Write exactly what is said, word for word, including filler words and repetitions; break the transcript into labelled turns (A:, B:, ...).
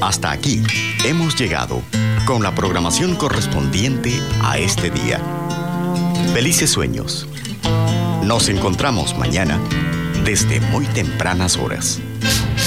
A: Hasta aquí hemos llegado con la programación correspondiente a este día. Felices sueños. Nos encontramos mañana desde muy tempranas horas.